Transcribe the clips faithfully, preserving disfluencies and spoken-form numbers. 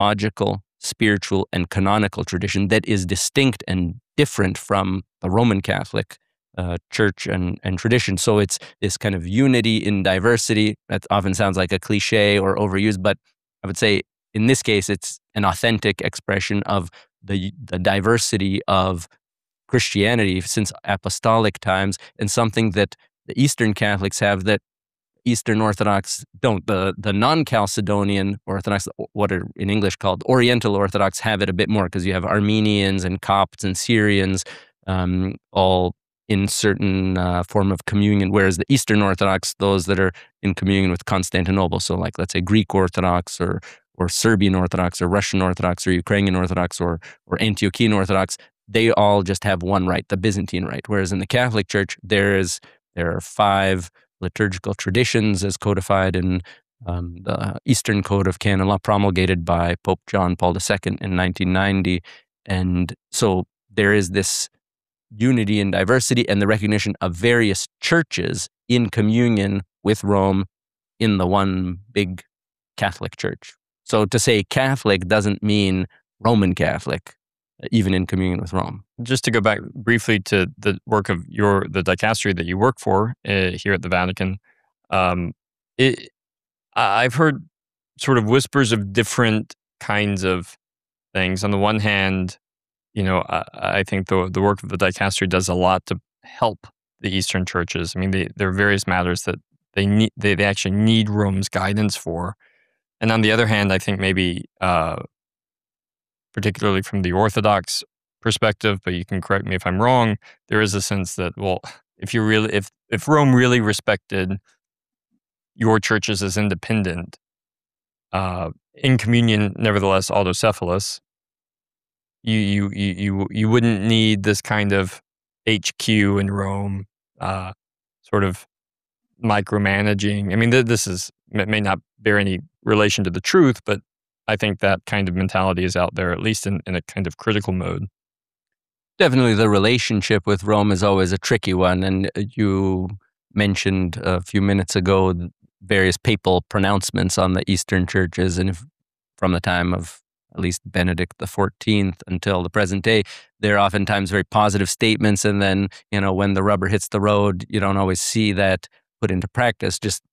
liturgical, spiritual, and canonical tradition that is distinct and different from the Roman Catholic uh, church and, and tradition. So it's this kind of unity in diversity. That often sounds like a cliche or overused, but I would say in this case, it's an authentic expression of the, the diversity of Christianity since apostolic times, and something that the Eastern Catholics have that Eastern Orthodox don't. The the non-Chalcedonian Orthodox, what are in English called Oriental Orthodox, have it a bit more because you have Armenians and Copts and Syrians um, all in certain uh, form of communion, whereas the Eastern Orthodox, those that are in communion with Constantinople, so like let's say Greek Orthodox or or Serbian Orthodox or Russian Orthodox or Ukrainian Orthodox or or Antiochian Orthodox, they all just have one rite, the Byzantine rite. Whereas in the Catholic Church, there is there are five liturgical traditions as codified in um, the Eastern Code of Canon Law promulgated by Pope John Paul the Second in nineteen ninety. And so there is this unity and diversity and the recognition of various churches in communion with Rome in the one big Catholic Church. So to say Catholic doesn't mean Roman Catholic, even in communion with Rome. Just to go back briefly to the work of your the dicastery that you work for uh, here at the Vatican, um, it, I've heard sort of whispers of different kinds of things. On the one hand, you know, I, I think the the work of the dicastery does a lot to help the Eastern churches. I mean, they, there are various matters that they need they, they actually need Rome's guidance for. And on the other hand, I think maybe uh, particularly from the Orthodox perspective, but you can correct me if I'm wrong, there is a sense that, well, if you really, if if Rome really respected your churches as independent, uh, in communion, nevertheless, autocephalous, you you you you you wouldn't need this kind of H Q in Rome, uh, sort of micromanaging. I mean, th- this is may not bear any relation to the truth, but I think that kind of mentality is out there, at least in, in a kind of critical mode. Definitely the relationship with Rome is always a tricky one. And you mentioned a few minutes ago various papal pronouncements on the Eastern churches. And if, from the time of at least Benedict the fourteenth until the present day, they're oftentimes very positive statements. And then, you know, when the rubber hits the road, you don't always see that put into practice. Just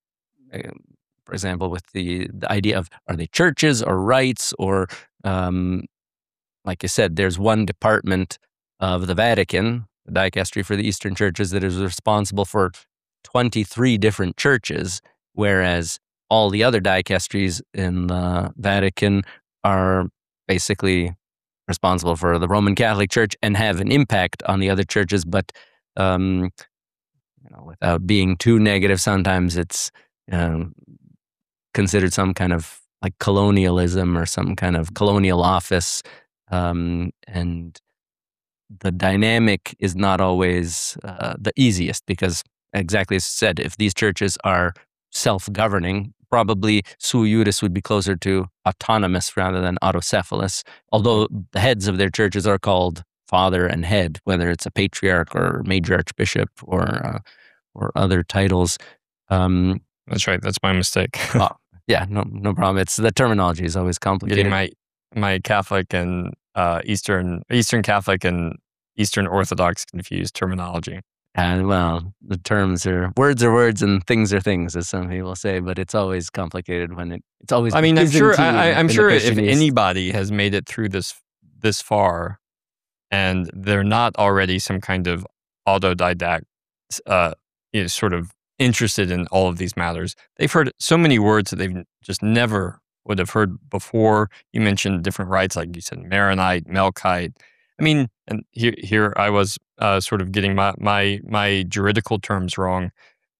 for example, with the, the idea of, are they churches or rites or, um, like you said, there's one department of the Vatican, the dicastery for the Eastern churches, that is responsible for twenty-three different churches, whereas all the other dicasteries in the Vatican are basically responsible for the Roman Catholic Church and have an impact on the other churches. But um, you know, without being too negative, sometimes it's um, considered some kind of like colonialism or some kind of colonial office. Um, and the dynamic is not always uh, the easiest because, exactly as said, if these churches are self-governing, probably sui juris would be closer to autonomous rather than autocephalous, although the heads of their churches are called father and head, whether it's a patriarch or major archbishop or uh, or other titles. Um, That's right. That's my mistake. oh, yeah, no, no problem. It's the terminology is always complicated. Getting my my Catholic and uh, Eastern Eastern Catholic and Eastern Orthodox confused terminology. And well, the terms are words are words and things are things, as some people say. But it's always complicated when it. It's always. I mean, I'm sure. Byzantine I, I'm in the sure if Christian East. anybody has made it through this this far, and they're not already some kind of autodidact, uh, you know, sort of interested in all of these matters, they've heard so many words that they've just never would have heard before. You mentioned different rites, like you said, Maronite, Melkite. I mean, and here, here I was uh, sort of getting my, my my juridical terms wrong.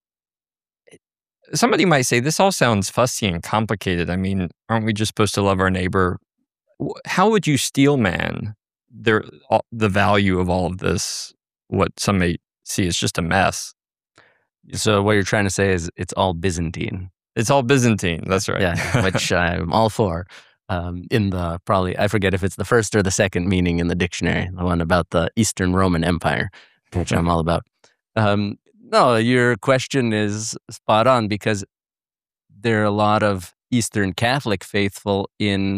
Somebody might say, this all sounds fussy and complicated. I mean, aren't we just supposed to love our neighbor? How would you steelman their, the value of all of this, what some may see as just a mess? So what you're trying to say is it's all Byzantine. It's all Byzantine. That's right. Yeah, which I'm all for. Um, in the, probably, I forget if it's the first or the second meaning in the dictionary, the one about the Eastern Roman Empire, which I'm all about. Um, no, your question is spot on because there are a lot of Eastern Catholic faithful in